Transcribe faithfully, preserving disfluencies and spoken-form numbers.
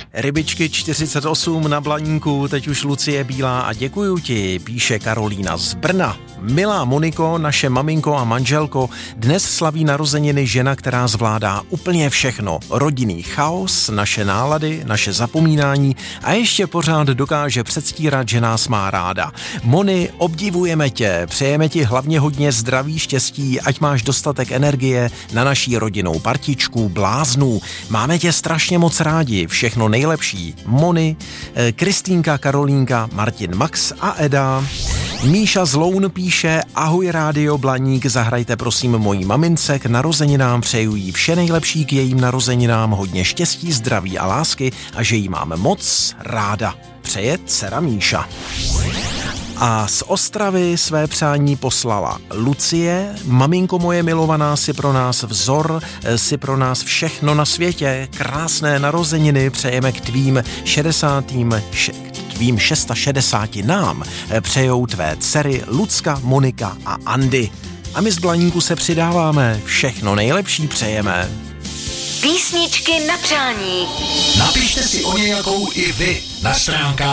Rybičky čtyřicet osm na Blaníku, teď už Lucie Bílá a děkuju ti, píše Karolína z Brna. Milá Moniko, naše maminko a manželko, dnes slaví narozeniny žena, která zvládá úplně všechno. Rodinný chaos, naše nálady, naše zapomínání a ještě pořád dokáže předstírat, že nás má ráda. Moni, obdivujeme tě, přejeme ti hlavně hodně zdraví, štěstí, ať máš dostatek energie na naší rodinnou partičku bláznů. Máme tě strašně moc rádi, všechno nejlepší. Moni, Kristýnka, Karolínka, Martin, Max a Eda. Míša z Loun píše: ahoj Rádio Blaník, zahrajte prosím mojí mamince k narozeninám, přeju jí vše nejlepší k jejím narozeninám, hodně štěstí, zdraví a lásky a že jí máme moc ráda. Přeje dcera Míša. A z Ostravy své přání poslala Lucie. Maminko moje milovaná, si pro nás vzor, si pro nás všechno na světě. Krásné narozeniny přejeme k tvým šedesátým tvým šedesáti nám přejou tvé dcery Lucka, Monika a Andy. A my z Blaníku se přidáváme. Všechno nejlepší přejeme. Písničky na přání. Napište si o nějakou i vy na stránkách